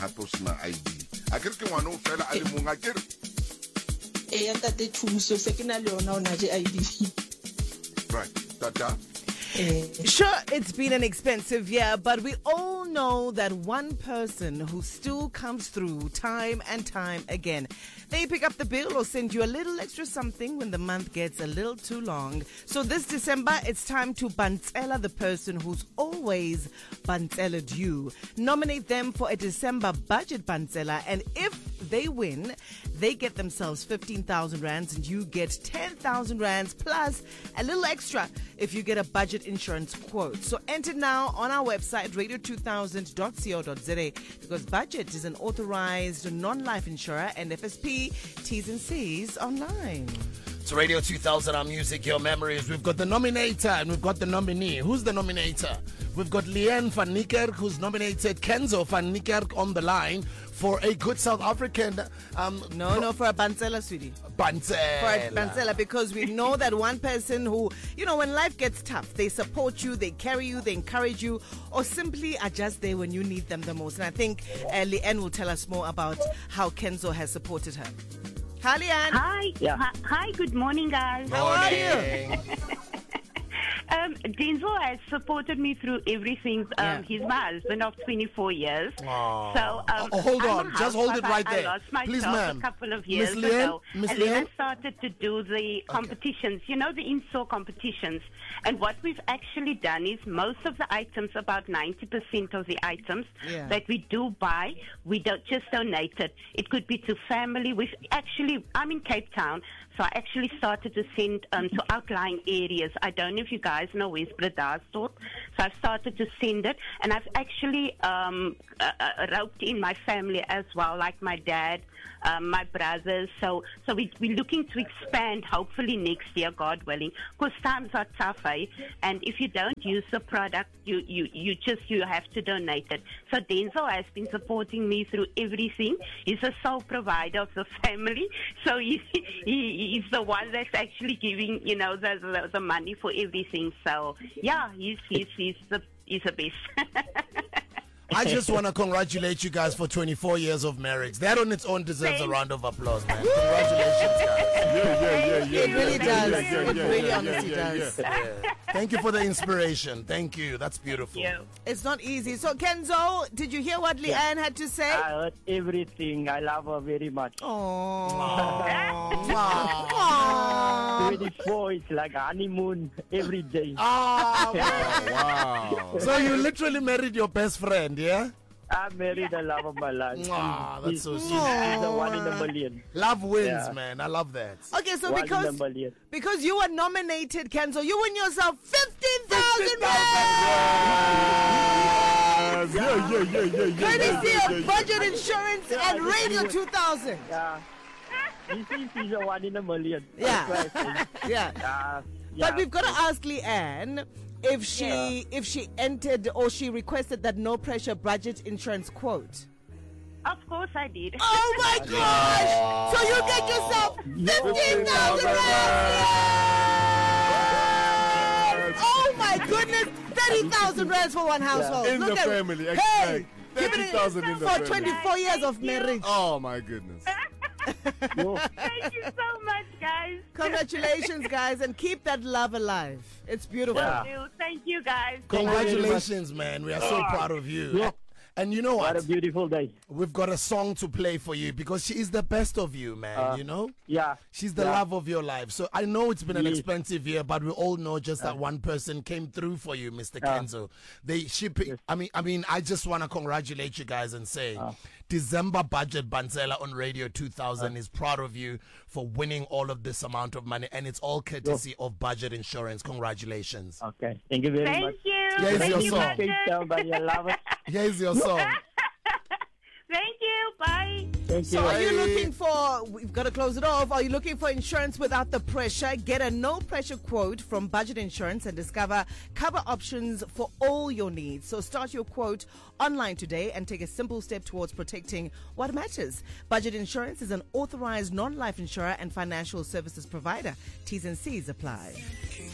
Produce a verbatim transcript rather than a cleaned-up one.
hape o sena I D a ke re ke ngwana o fela a le mong a ke re e ya ntate thuso se ke na le yona ona je I D right tata. Sure, it's been an expensive year, but we all know that one person who still comes through time and time again. They pick up the bill or send you a little extra something when the month gets a little too long. So this December, it's time to bantsela the person who's always bantselaed you. Nominate them for a December budget bantsela, and if they win, they get themselves fifteen thousand rands and you get ten thousand rands plus a little extra if you get a budget insurance quote. So enter now on our website radio two thousand dot co dot za, because Budget is an authorized non-life insurer and F S P T's and C's online. So Radio two thousand, our music, your memories. We've got the nominator and we've got the nominee. Who's the nominator? We've got Leanne van Niekerk, who's nominated Kenzo van Niekerk on the line for a good South African. Um, no, no, for a bantsela, sweetie. Bantsela. For a bantsela, because we know that one person who, you know, when life gets tough, they support you, they carry you, they encourage you, or simply are just there when you need them the most. And I think uh, Leanne will tell us more about how Kenzo has supported her. Hi, Leanne. Hi. Yeah. Hi, hi, good morning, guys. How are you? Um, Denzel has supported me through everything. Um, Yeah. He's my husband of twenty-four years. Aww. So, um, Oh, hold I'm on. a Just hold it housewife. right I, there. I lost my Please, job ma'am. a couple of years Miss Leanne? ago. Miss and then Leanne? I started to do the competitions, you know, the in-store competitions. And what we've actually done is most of the items, about ninety percent of the items Yeah. that we do buy, we don't just donate it. It could be to family. We've actually, I'm in Cape Town, so I actually started to send um, to outlying areas. I don't know if you guys know where's Bredasdorp. So I've started to send it, and I've actually um, uh, uh, roped in my family as well, like my dad, um, my brothers. So, so we, we're looking to expand, hopefully next year, God willing, because times are tough, eh? And if you don't use the product, you, you, you just you have to donate it. So Denzel has been supporting me through everything. He's a sole provider of the family, so he, he he's the one that's actually giving, you know, the the, the money for everything. So yeah, he's he's he's the he's the best. I just want to congratulate you guys for twenty-four years of marriage. That on its own deserves a round of applause, man. Congratulations, guys. Yeah, yeah, yeah, yeah. It really yeah, does. yeah, yeah, It yeah, really yeah, honestly yeah, yeah, does. yeah. Thank you for the inspiration. Thank you. That's beautiful. Yeah. It's not easy. So, Kenzo, did you hear what Leanne had to say? I heard everything. I love her very much. Oh. twenty-four is like honeymoon every day. Ah, Wow. so you literally married your best friend, yeah? I married the love of my life. Ah, that's She's- so she's- sweet. She's the one in a million. Love wins, Yeah. man. I love that. Okay, so One in a because million. because you were nominated, Kenzo, you win yourself fifteen thousand Yes, yeah, yeah, yeah, yeah, yeah, courtesy yeah, of yeah, Budget Insurance and Radio two thousand. Yeah. This is she's the one in a million. Yeah. That's why I say, Yeah. uh, yeah. But we've got to ask Leanne if she Yeah. if she entered or she requested that no pressure budget insurance quote. Of course I did. Oh my gosh! So you get yourself fifteen thousand rands! Oh my goodness! thirty thousand rands for one household. In Look the at- family, Hey! exactly. Give thirty it thousand in the for family. twenty-four years of Thank you. marriage. Oh my goodness. Yo, Thank you so much, guys. Congratulations, guys, and keep that love alive. It's beautiful. Yeah. Thank you, guys. Congratulations, man. We are so proud of you. Yeah. And you know what a what? beautiful day. We've got a song to play for you because she is the best of you, man. Uh, you know? Yeah. She's the Yeah. love of your life. So I know it's been an Yes. expensive year, but we all know just that one person came through for you, Mister Yeah. Kenzo. They she pi- Yes. I mean I mean I just want to congratulate you guys and say December Budget Bantsela on Radio two thousand is proud of you for winning all of this amount of money, and it's all courtesy of Budget Insurance. Congratulations. Okay. Thank you very Thank much. you. Yes, Thank your you, song. Budget. Thanks, somebody. I love it. Here's your song. Thank you. Bye. Thank So you. are you looking for, we've got to close it off, are you looking for insurance without the pressure? Get a no pressure quote from Budget Insurance and discover cover options for all your needs. So start your quote online today and take a simple step towards protecting what matters. Budget Insurance is an authorized non-life insurer and financial services provider. T's and C's apply.